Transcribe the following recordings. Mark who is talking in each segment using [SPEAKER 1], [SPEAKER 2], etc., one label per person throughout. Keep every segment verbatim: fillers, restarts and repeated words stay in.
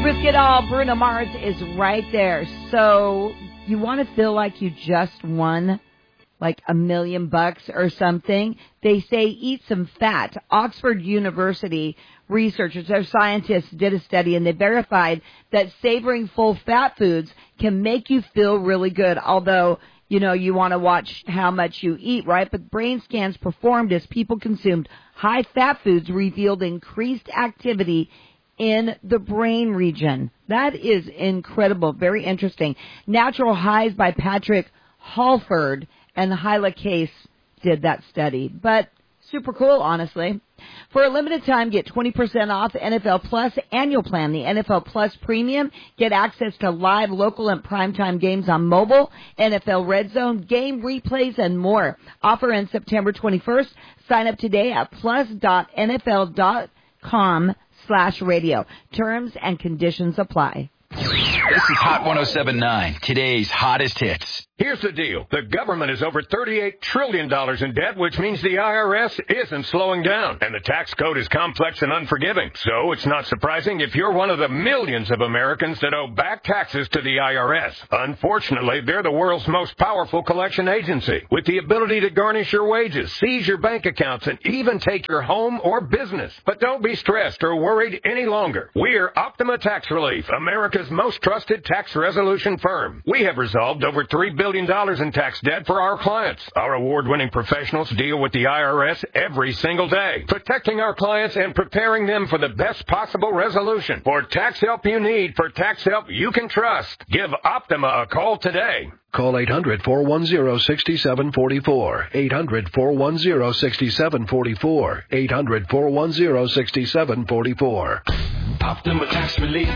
[SPEAKER 1] Risk It All, Bruno Mars is right there. So you want to feel like you just won like a million bucks or something? They say eat some fat. Oxford University researchers or scientists did a study and they verified that savoring full fat foods can make you feel really good. Although, you know, you want to watch how much you eat, right? But brain scans performed as people consumed high fat foods revealed increased activity in the brain region. That is incredible. Very interesting. Natural Highs by Patrick Halford and Hyla Case did that study. But super cool, honestly. For a limited time, get twenty percent off N F L Plus annual plan. The N F L Plus Premium. Get access to live, local, and primetime games on mobile, N F L Red Zone, game replays, and more. Offer ends September twenty-first. Sign up today at plus dot N F L dot com slash radio. Terms and conditions apply.
[SPEAKER 2] This is Hot one oh seven point nine, today's hottest hits.
[SPEAKER 3] Here's the deal. The government is over thirty-eight trillion dollars in debt, which means the I R S isn't slowing down. And the tax code is complex and unforgiving. So it's not surprising if you're one of the millions of Americans that owe back taxes to the I R S. Unfortunately, they're the world's most powerful collection agency, with the ability to garnish your wages, seize your bank accounts, and even take your home or business. But don't be stressed or worried any longer. We're Optima Tax Relief, America's most trusted tax resolution firm. We have resolved over three billion dollars in tax debt for our clients. Our award-winning professionals deal with the I R S every single day, protecting our clients and preparing them for the best possible resolution. For tax help you need, for tax help you can trust, give Optima a call today.
[SPEAKER 4] Call eight hundred, four one zero, six seven four four. eight hundred, four one zero, six seven four four. eight hundred, four one zero, six seven four four.
[SPEAKER 5] Optima Tax Relief.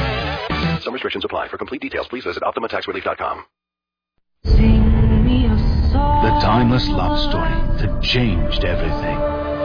[SPEAKER 4] Some restrictions apply. For complete details, please visit optima tax relief dot com.
[SPEAKER 6] Sing me a song.
[SPEAKER 7] The timeless love story that changed everything.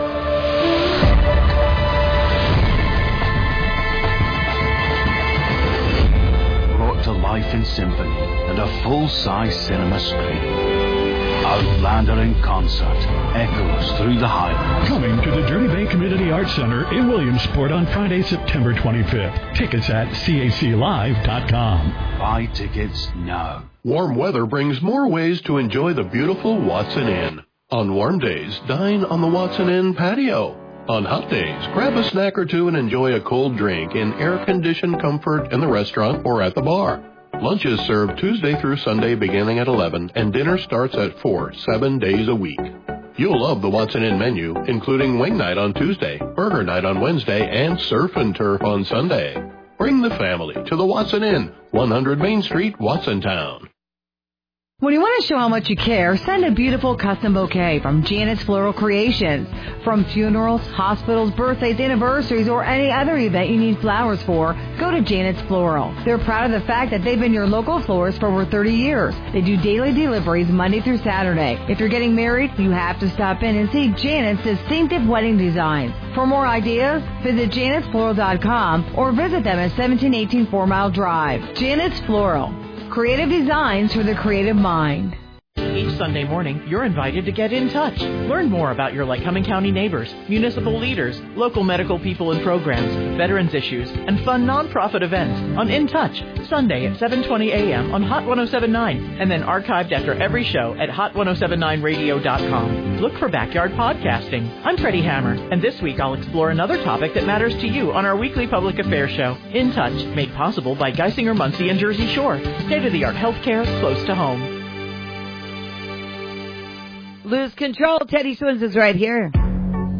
[SPEAKER 7] Brought to life in symphony and a full-size cinema screen. Outlander in concert echoes through the Highlands.
[SPEAKER 8] Coming to the Dirty Bay Community Arts Center in Williamsport on Friday, September twenty-fifth. Tickets at C A C live dot com.
[SPEAKER 7] Buy tickets now.
[SPEAKER 9] Warm weather brings more ways to enjoy the beautiful Watson Inn. On warm days, dine on the Watson Inn patio. On hot days, grab a snack or two and enjoy a cold drink in air-conditioned comfort in the restaurant or at the bar. Lunch is served Tuesday through Sunday beginning at eleven, and dinner starts at four, seven days a week. You'll love the Watson Inn menu, including wing night on Tuesday, burger night on Wednesday, and surf and turf on Sunday. Bring the family to the Watson Inn, one hundred Main Street, Watsontown.
[SPEAKER 10] When you want to show how much you care, send a beautiful custom bouquet from Janet's Floral Creations. From funerals, hospitals, birthdays, anniversaries, or any other event you need flowers for, go to Janet's Floral. They're proud of the fact that they've been your local florist for over thirty years. They do daily deliveries Monday through Saturday. If you're getting married, you have to stop in and see Janet's distinctive wedding designs. For more ideas, visit janets floral dot com or visit them at seventeen eighteen Four Mile Drive. Janet's Floral. Creative designs for the creative mind.
[SPEAKER 11] Each Sunday morning, you're invited to get in touch. Learn more about your Lycoming County neighbors, municipal leaders, local medical people and programs, veterans issues, and fun nonprofit events on In Touch, Sunday at seven twenty a.m. on Hot one oh seven point nine, and then archived after every show at hot ten seventy-nine radio dot com. Look for Backyard Podcasting. I'm Freddie Hammer, and this week I'll explore another topic that matters to you on our weekly public affairs show, In Touch, made possible by Geisinger, Muncie, and Jersey Shore. State-of-the-art healthcare close to home.
[SPEAKER 1] Lose control. Teddy Swins is right here.